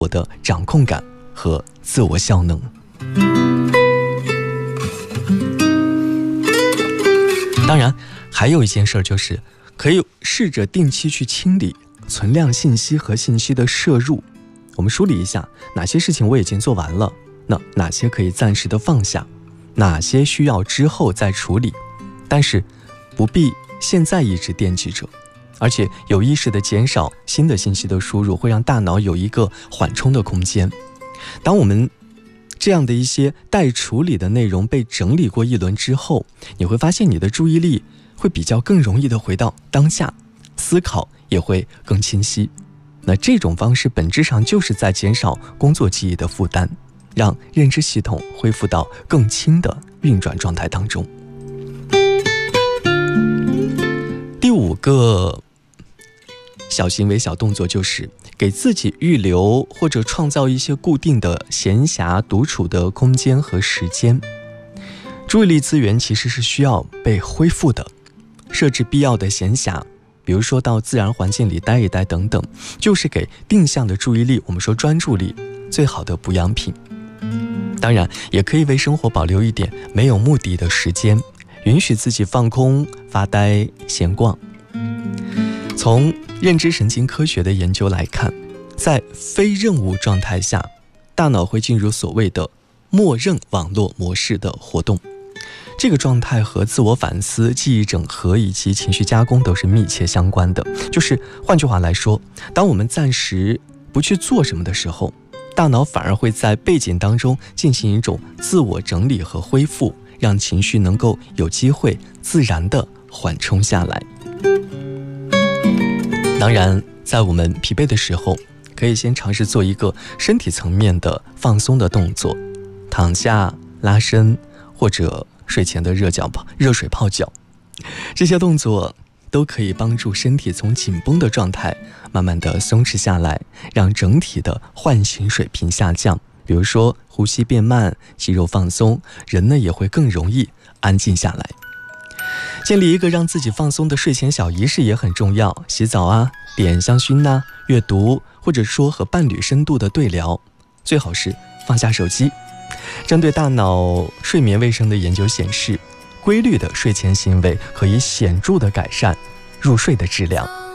我的掌控感和自我效能。当然还有一件事就是可以试着定期去清理存量信息和信息的摄入。我们梳理一下哪些事情我已经做完了，那哪些可以暂时的放下，哪些需要之后再处理，但是不必现在一直惦记着，而且有意识的减少新的信息的输入，会让大脑有一个缓冲的空间。当我们这样的一些待处理的内容被整理过一轮之后，你会发现你的注意力会比较更容易的回到当下，思考也会更清晰。那这种方式本质上就是在减少工作记忆的负担，让认知系统恢复到更轻的运转状态当中。第5个小行为小动作就是给自己预留或者创造一些固定的闲暇独处的空间和时间。注意力资源其实是需要被恢复的，设置必要的闲暇，比如说到自然环境里待一待等等，就是给定向的注意力，我们说专注力最好的补养品。当然也可以为生活保留一点没有目的的时间，允许自己放空、发呆、闲逛。从认知神经科学的研究来看，在非任务状态下，大脑会进入所谓的默认网络模式的活动。这个状态和自我反思、记忆整合以及情绪加工都是密切相关的。就是换句话来说，当我们暂时不去做什么的时候，大脑反而会在背景当中进行一种自我整理和恢复，让情绪能够有机会自然地缓冲下来。当然在我们疲惫的时候，可以先尝试做一个身体层面的放松的动作，躺下、拉伸，或者睡前的热水泡脚。这些动作都可以帮助身体从紧绷的状态慢慢的松弛下来，让整体的唤醒水平下降。比如说呼吸变慢，肌肉放松，人呢也会更容易安静下来。建立一个让自己放松的睡前小仪式也很重要，洗澡啊，点香薰啊，阅读，或者说和伴侣深度的对聊，最好是放下手机。针对大脑睡眠卫生的研究显示，规律的睡前行为可以显著地改善入睡的质量。